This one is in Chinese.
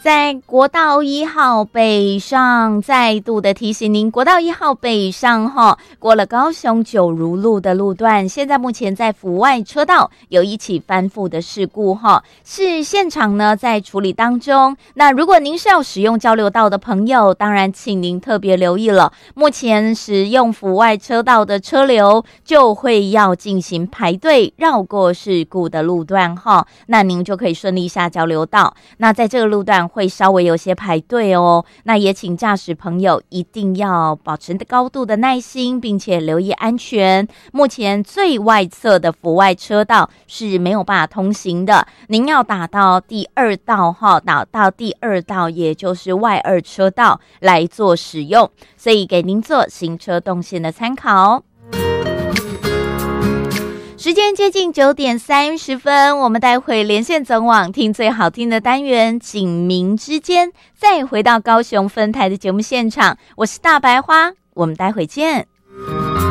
在国道1号北上，再度的提醒您，国道1号北上过了高雄九如路的路段，现在目前在府外车道有一起翻覆的事故是现场呢在处理当中。那如果您是要使用交流道的朋友，当然请您特别留意了，目前使用府外车道的车流就会要进行排队绕过事故的路段那您就可以顺利下交流道。那在这个路段会稍微有些排队哦，那也请驾驶朋友一定要保持高度的耐心，并且留意安全。目前最外侧的府外车道是没有办法通行的，您要打到第2道打到第2道，也就是外2车道来做使用，所以给您做行车动线的参考。时间接近9点30分，我们待会连线总网听最好听的单元警民之间，再回到高雄分台的节目现场，我是大白花，我们待会见。